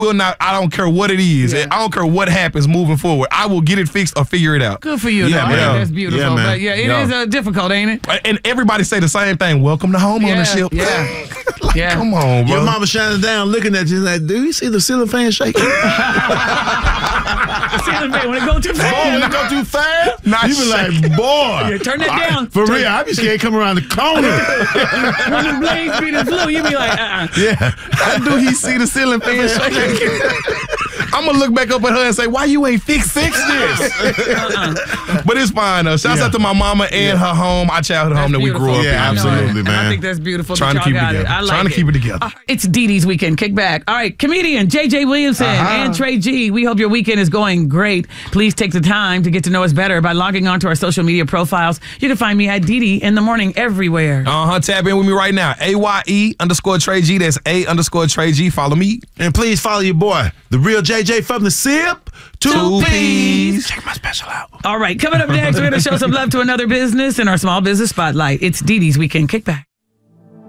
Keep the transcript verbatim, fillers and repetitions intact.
will not. I don't care what it is. Yeah. I don't care what happens moving forward. I will get it fixed or figure it out. Good for you. Yeah, though. man. That's beautiful. Yeah, man. But yeah, it Yeah. is uh, difficult, ain't it? And everybody say the same thing. Welcome to home ownership. Yeah. Like, Yeah. Come on, bro. Your mama shining down, looking at you like, do you see the ceiling fan shaking? Ceiling fan, when it go too Oh, fast. when it go too fast? Not You be like, boy. Yeah, turn that down. I, for real, I be scared come around the corner. When the blades be the flu, you be like, uh-uh. Yeah. How do he see the ceiling fan shaking? I'm gonna look back up at her and say, "Why you ain't fix fix this?" Uh-uh. But it's fine though. Shouts Yeah. out to my mama and her home, our childhood home that we grew up Yeah, in. absolutely, I man. think that's beautiful. Trying that to y'all keep it got together. I like Trying to it. keep it together. Uh, it's Dee Dee's Weekend Kickback. All right, comedian J J Williamson Uh-huh. and Trey G. We hope your weekend is going great. Please take the time to get to know us better by logging on to our social media profiles. You can find me at Dee Dee in the morning everywhere. Uh huh. Tap in with me right now. A Y E underscore Trey G. That's A underscore Trey G. Follow me. And please follow your boy, the real J J from the SIP. Two, Two P's. P's. Check my special out. All right, coming up next, we're going to show some love to another business in our small business spotlight. It's Dee Dee's Weekend Kickback.